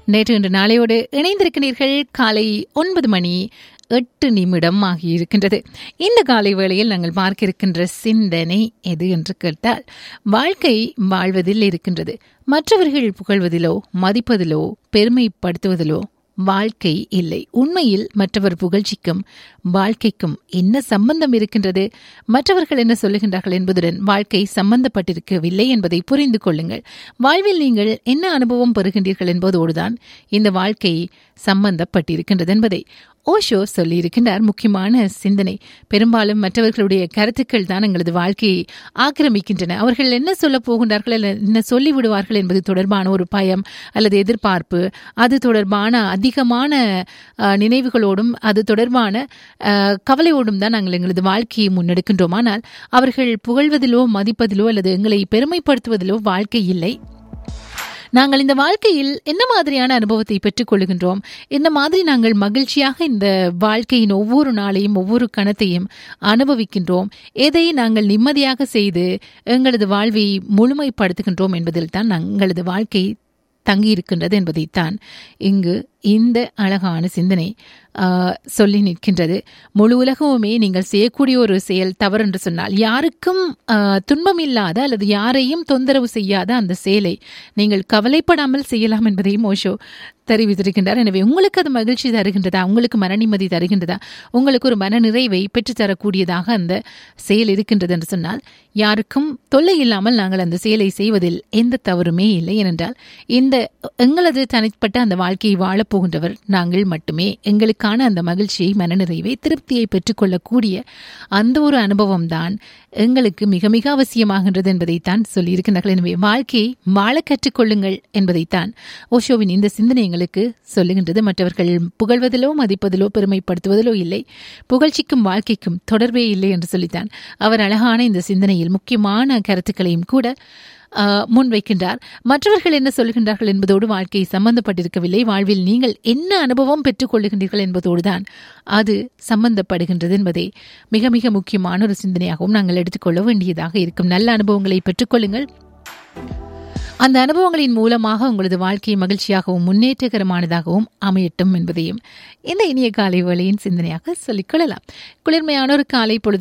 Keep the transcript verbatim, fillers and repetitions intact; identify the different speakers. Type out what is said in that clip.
Speaker 1: நேற்று இன்று நாளையோடு இணைந்திருக்கிறீர்கள். காலை ஒன்பது மணி எட்டு நிமிடம் ஆகியிருக்கின்றது. இந்த காலை வேளையில் நாங்கள் பார்க்க இருக்கின்ற சிந்தனை எது என்று கேட்டால், வாழ்க்கை வாழ்வதில் இருக்கின்றது. மற்றவர்கள் புகழ்வதிலோ மதிப்பதிலோ பெருமைப்படுத்துவதிலோ வாழ்க்கை இல்லை. உண்மையில் மற்றவர் புகழ்ச்சிக்கும் வாழ்க்கைக்கும் என்ன சம்பந்தம் இருக்கின்றது? மற்றவர்கள் என்ன சொல்லுகின்றார்கள் என்பதுடன் வாழ்க்கை சம்பந்தப்பட்டிருக்கவில்லை என்பதை புரிந்து கொள்ளுங்கள். வாழ்வில் நீங்கள் என்ன அனுபவம் பெறுகின்றீர்கள் என்பதோடுதான் இந்த வாழ்க்கை சம்பந்தப்பட்டிருக்கின்றது என்பதை ஓஷோ சொல்லியிருக்கின்றார். முக்கியமான சிந்தனை. பெரும்பாலும் மற்றவர்களுடைய கருத்துக்கள் தான் எங்களது வாழ்க்கையை ஆக்கிரமிக்கின்றன. அவர்கள் என்ன சொல்ல போகின்றார்கள், என்ன சொல்லிவிடுவார்கள் என்பது தொடர்பான ஒரு பயம் அல்லது எதிர்பார்ப்பு, அது தொடர்பான அதிகமான நினைவுகளோடும் அது தொடர்பான கவலையோடும் தான் நாங்கள் எங்களது வாழ்க்கையை முன்னெடுக்கின்றோம். ஆனால் அவர்கள் புகழ்வதிலோ மதிப்பதிலோ அல்லது எங்களை பெருமைப்படுத்துவதிலோ வாழ்க்கை இல்லை. நாங்கள் இந்த வாழ்க்கையில் என்ன மாதிரியான அனுபவத்தை பெற்றுக் கொள்கின்றோம், என்ன மாதிரி நாங்கள் மகிழ்ச்சியாக இந்த வாழ்க்கையின் ஒவ்வொரு நாளையும் ஒவ்வொரு கணத்தையும் அனுபவிக்கின்றோம், எதை நாங்கள் நிம்மதியாக செய்து எங்களது வாழ்வை முழுமைப்படுத்துகின்றோம் என்பதில் தான் எங்களது வாழ்க்கை தங்கியிருக்கின்றது என்பதைத்தான் இங்கு இந்த அழகான சிந்தனை சொல்லி நிற்கின்றது. முழு உலகமுமே நீங்கள் செய்யக்கூடிய ஒரு செயல் தவறு என்று சொன்னால், யாருக்கும் துன்பம் இல்லாத அல்லது யாரையும் தொந்தரவு செய்யாத அந்த செயலை நீங்கள் கவலைப்படாமல் செய்யலாம் என்பதையும் ஓஷோ தெரிவித்திருக்கின்றார். எனவே உங்களுக்கு அது மகிழ்ச்சி தருகின்றதா, உங்களுக்கு மன நிம்மதி தருகின்றதா, உங்களுக்கு ஒரு மன நிறைவை பெற்றுத்தரக்கூடியதாக அந்த செயல் இருக்கின்றது என்று சொன்னால், யாருக்கும் தொல்லை இல்லாமல் நாங்கள் அந்த செயலை செய்வதில் எந்த தவறுமே இல்லை. ஏனென்றால் இந்த எங்களது தனிப்பட்ட அந்த வாழ்க்கையை வாழப்போகின்றவர் நாங்கள் மட்டுமே. எங்களுக்கான அந்த மகிழ்ச்சியை, மனநிறைவை, திருப்தியை பெற்றுக்கொள்ளக்கூடிய அந்த ஒரு அனுபவம் தான் எங்களுக்கு மிக மிக அவசியமாகின்றது என்பதைத்தான் சொல்லியிருக்கிறார்கள். எனவே வாழ்க்கையை வாழ கற்றுக்கொள்ளுங்கள் என்பதைத்தான் ஓஷோவின் இந்த சிந்தனை எங்களுக்கு சொல்லுகின்றது. மற்றவர்கள் புகழ்வதிலோ மதிப்பதிலோ பெருமைப்படுத்துவதிலோ இல்லை, புகழ்ச்சிக்கும் வாழ்க்கைக்கும் தொடர்பே இல்லை என்று சொல்லித்தான் அவர் அழகான இந்த சிந்தனையில் முக்கியமான கருத்துக்களையும் கூட முன்வைக்கின்றார். மற்றவர்கள் என்ன சொல்கின்றார்கள் என்பதோடு வாழ்க்கை சம்பந்தப்பட்டிருக்கவில்லை. வாழ்வில் நீங்கள் என்ன அனுபவம் பெற்றுக் கொள்ளுகின்றீர்கள் என்பதோடு தான் அது சம்பந்தப்படுகின்றது என்பதை மிக மிக முக்கியமான ஒரு சிந்தனையாகவும் நாங்கள் எடுத்துக்கொள்ள வேண்டியதாக இருக்கும். நல்ல அனுபவங்களை பெற்றுக்கொள்ளுங்கள். அந்த அனுபவங்களின் மூலமாக உங்களது வாழ்க்கை மகிழ்ச்சியாகவும் முன்னேற்றகரமானதாகவும் அமையட்டும் என்பதையும் இந்த இனிய காலை வேளையின் சிந்தனையாக சொல்லிக்கொள்ளலாம். குளிர்மையான ஒரு காலை பொழுது